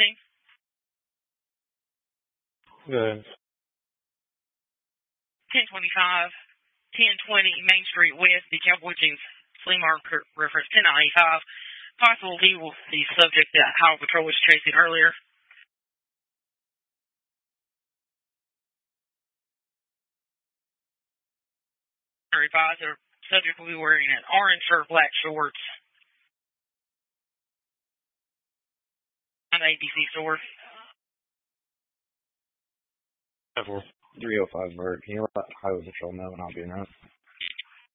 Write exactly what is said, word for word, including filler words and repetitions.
team? Good. ten twenty-five, ten twenty Main Street West, the Cowboy Jeans Flea Market reference ten ninety-five. Possible he will be subject that Highway Patrol was chasing earlier. Advise the subject will be wearing an orange shirt, black shorts. An A B C store. three oh five Vert. Can you let Highway Patrol know when I'll be in route?